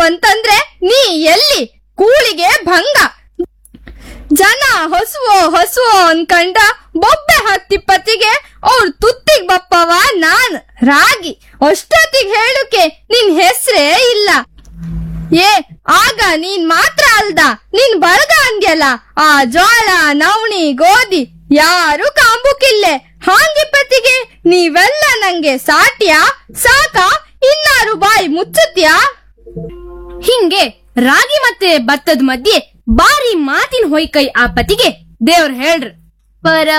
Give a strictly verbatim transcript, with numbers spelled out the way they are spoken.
ಬಂತಂದ್ರೆ ನೀ ಎಲ್ಲಿ ಕೂಳಿಗೆ ಭಂಗ. ಜನ ಹೊಸುವೋ ಹೊಸುವೋ ಅನ್ಕಂಡ ಬೊಬ್ಬೆ ಹತ್ತಿ ಪತಿಗೆ ಅವ್ರ ತುತ್ತಿಗ್ ಬಪ್ಪವ ನಾನ್ ರಾಗಿ. ಅಷ್ಟೊತ್ತಿಗ್ ಹೇಳುಕೆ ನಿನ್ ಹೆಸ್ರೇ ಇಲ್ಲ. ಏ ಆಗ ನೀನ್ ಮಾತ್ರ ಅಲ್ದ ನಿನ್ ಬಳಗ ಅಂದ್ಯಲ್ಲ, ಆ ಜೋಳ ನವಣಿ ಗೋಧಿ ಯಾರು ಕಾಂಬುಕಿಲ್ಲೆ. ಹಾಂಗಿಪ್ಪತ್ತಿಗೆ ನೀವೆಲ್ಲ ನಂಗೆ ಸಾಟ್ಯಾ ಸಾಕ ಇನ್ನಾರು ಬಾಯಿ ಮುಚ್ಚುತ್ಯಾ? ಹಿಂಗೆ ರಾಗಿ ಮತ್ತೆ ಭತ್ತದ ಮಧ್ಯೆ ಬಾರಿ ಮಾತಿನ ಹೊಯ್ಕೈ ಆ ಪತಿಗೆ ದೇವ್ರ ಹೇಳ್ರ. ಪರ